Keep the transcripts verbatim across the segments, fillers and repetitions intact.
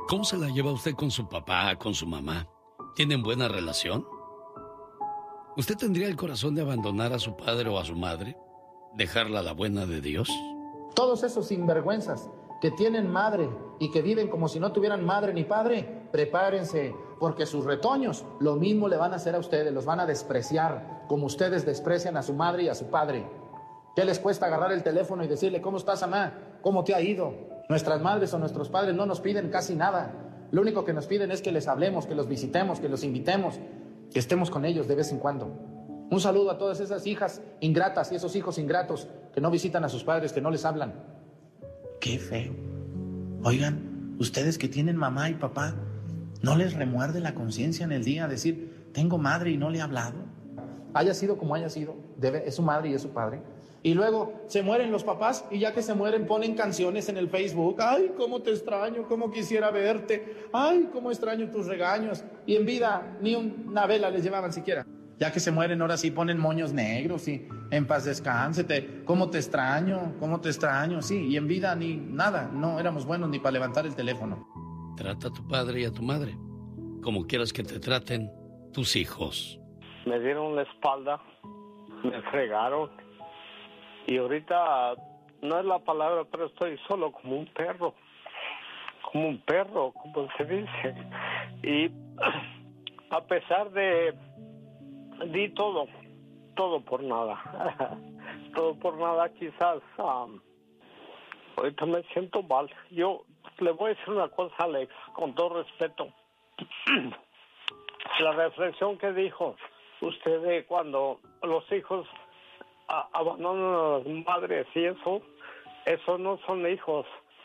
¿Cómo se la lleva usted con su papá, con su mamá? ¿Tienen buena relación? ¿Usted tendría el corazón de abandonar a su padre o a su madre? ¿Dejarla a la buena de Dios? Todos esos sinvergüenzas que tienen madre y que viven como si no tuvieran madre ni padre, prepárense, porque sus retoños lo mismo le van a hacer a ustedes, los van a despreciar, como ustedes desprecian a su madre y a su padre. ¿Qué les cuesta agarrar el teléfono y decirle, ¿cómo estás, mamá? ¿Cómo te ha ido? Nuestras madres o nuestros padres no nos piden casi nada. Lo único que nos piden es que les hablemos, que los visitemos, que los invitemos, que estemos con ellos de vez en cuando. Un saludo a todas esas hijas ingratas y esos hijos ingratos que no visitan a sus padres, que no les hablan. Qué feo. Oigan, ustedes que tienen mamá y papá, ¿no les remuerde la conciencia en el día decir, tengo madre y no le he hablado? Haya sido como haya sido, debe, es su madre y es su padre. Y luego se mueren los papás y ya que se mueren ponen canciones en el Facebook. Ay, cómo te extraño, cómo quisiera verte. Ay, cómo extraño tus regaños. Y en vida ni una vela les llevaban siquiera. Ya que se mueren ahora sí ponen moños negros y en paz descánsete. Cómo te extraño, cómo te extraño, sí. Y en vida ni nada, no éramos buenos ni para levantar el teléfono. Trata a tu padre y a tu madre como quieras que te traten tus hijos. Me dieron la espalda, me fregaron. Y ahorita, no es la palabra, pero estoy solo como un perro. Como un perro, como se dice. Y a pesar de... Di todo, todo por nada. Todo por nada, quizás. Um, ahorita me siento mal. Yo le voy a decir una cosa, Alex, con todo respeto. La reflexión que dijo usted de cuando los hijos abandonan a las madres y eso, eso no son hijos,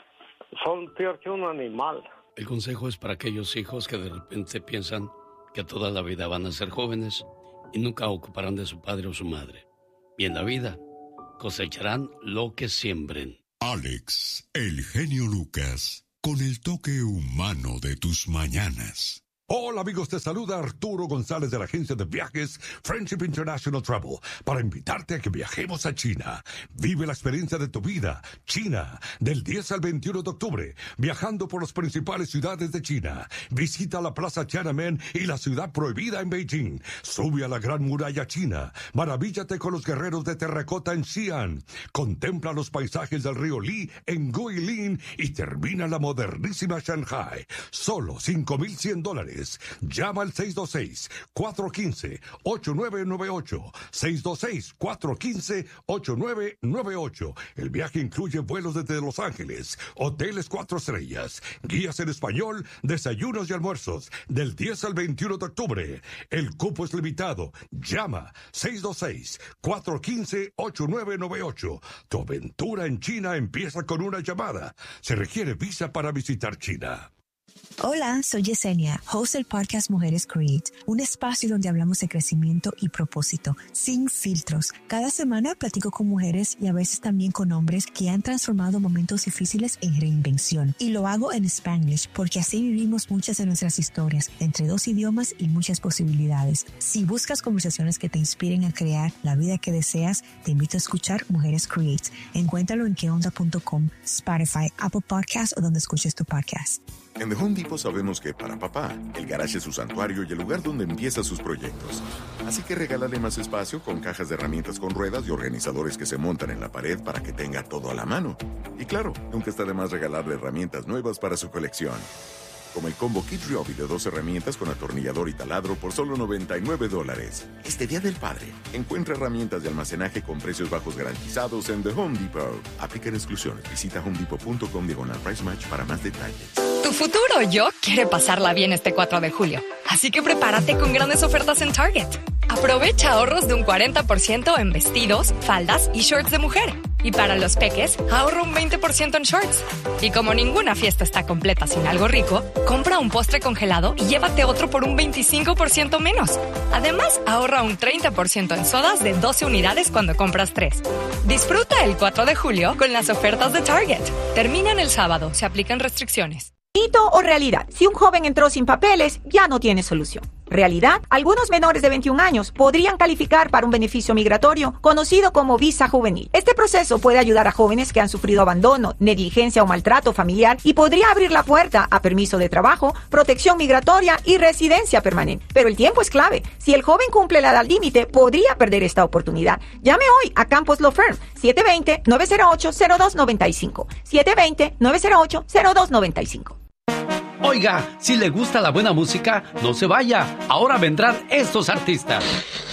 son peor que un animal. El consejo es para aquellos hijos que de repente piensan que toda la vida van a ser jóvenes y nunca ocuparán de su padre o su madre. Y en la vida cosecharán lo que siembren. Alex, el genio Lucas, con el toque humano de tus mañanas. Hola amigos, te saluda Arturo González de la agencia de viajes Friendship International Travel para invitarte a que viajemos a China. Vive la experiencia de tu vida. China, del diez al veintiuno de octubre, viajando por las principales ciudades de China. Visita la Plaza Tiananmen y la ciudad prohibida en Beijing. Sube a la Gran Muralla China. Maravíllate con los guerreros de terracota en Xi'an. Contempla los paisajes del río Li en Guilin y termina la modernísima Shanghai. Solo cinco mil cien dólares. Llama al seis dos seis, cuatro uno cinco, ocho nueve nueve ocho. seis dos seis, cuatro uno cinco, ocho nueve nueve ocho. El viaje incluye vuelos desde Los Ángeles, hoteles cuatro estrellas, guías en español, desayunos y almuerzos, del diez al veintiuno de octubre. El cupo es limitado. Llama seis dos seis, cuatro uno cinco, ocho nueve nueve ocho. Tu aventura en China empieza con una llamada. Se requiere visa para visitar China. Hola, soy Yesenia, host del podcast Mujeres Create, un espacio donde hablamos de crecimiento y propósito, sin filtros. Cada semana platico con mujeres y a veces también con hombres que han transformado momentos difíciles en reinvención. Y lo hago en Spanglish porque así vivimos muchas de nuestras historias, entre dos idiomas y muchas posibilidades. Si buscas conversaciones que te inspiren a crear la vida que deseas, te invito a escuchar Mujeres Create. Encuéntralo en que onda punto com, Spotify, Apple Podcasts o donde escuches tu podcast. En The Home Depot sabemos que para papá, el garage es su santuario y el lugar donde empieza sus proyectos. Así que regálale más espacio con cajas de herramientas con ruedas y organizadores que se montan en la pared para que tenga todo a la mano. Y claro, nunca está de más regalarle herramientas nuevas para su colección. Como el combo Kit Ryobi de dos herramientas con atornillador y taladro por solo noventa y nueve dólares. Este Día del Padre, encuentra herramientas de almacenaje con precios bajos garantizados en The Home Depot. Aplican exclusiones. Visita homedepot punto com diagonal price match para más detalles. Tu futuro yo quiere pasarla bien este cuatro de julio. Así que prepárate con grandes ofertas en Target. Aprovecha ahorros de un cuarenta por ciento en vestidos, faldas y shorts de mujer. Y para los peques, ahorra un veinte por ciento en shorts. Y como ninguna fiesta está completa sin algo rico, compra un postre congelado y llévate otro por un veinticinco por ciento menos. Además, ahorra un treinta por ciento en sodas de doce unidades cuando compras tres. Disfruta el cuatro de julio con las ofertas de Target. Terminan el sábado, se aplican restricciones. ¿Mito o realidad? Si un joven entró sin papeles, ya no tiene solución. realidad, algunos menores de veintiún años podrían calificar para un beneficio migratorio conocido como visa juvenil. Este proceso puede ayudar a jóvenes que han sufrido abandono, negligencia o maltrato familiar y podría abrir la puerta a permiso de trabajo, protección migratoria y residencia permanente. Pero el tiempo es clave. Si el joven cumple la edad límite, podría perder esta oportunidad. Llame hoy a Campos Law Firm, siete dos cero, nueve cero ocho, cero dos nueve cinco, siete dos cero, nueve cero ocho, cero dos nueve cinco. Oiga, si le gusta la buena música, no se vaya. Ahora vendrán estos artistas.